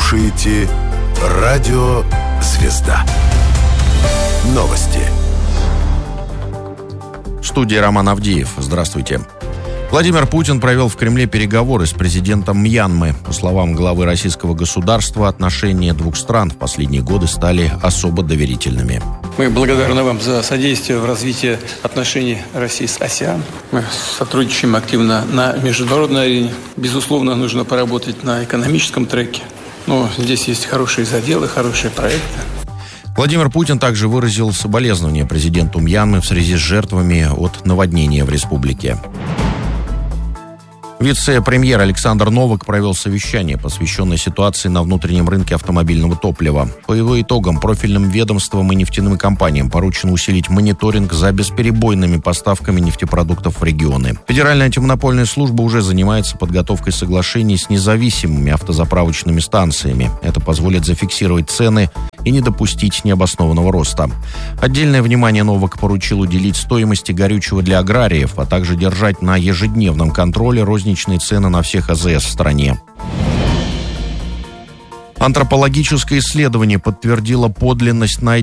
слушаете Радио Звезда. Новости. В студии Роман Авдеев. Здравствуйте. Владимир Путин провел в Кремле переговоры с президентом Мьянмы. По словам главы российского государства, отношения двух стран в последние годы стали особо доверительными. Мы благодарны вам за содействие в развитии отношений России с АСЕАН. Мы сотрудничаем активно на международной арене. Безусловно, нужно поработать на экономическом треке. Но здесь есть хорошие заделы, хорошие проекты. Владимир Путин также выразил соболезнования президенту Мьянмы в связи с жертвами от наводнения в республике. Вице-премьер Александр Новак провел совещание, посвященное ситуации на внутреннем рынке автомобильного топлива. По его итогам профильным ведомствам и нефтяным компаниям поручено усилить мониторинг за бесперебойными поставками нефтепродуктов в регионы. Федеральная антимонопольная служба уже занимается подготовкой соглашений с независимыми автозаправочными станциями. Это позволит зафиксировать цены и не допустить необоснованного роста. Отдельное внимание Новак поручил уделить стоимости горючего для аграриев, а также держать на ежедневном контроле розничные цены на всех АЗС в стране. Антропологическое исследование подтвердило подлинность найденных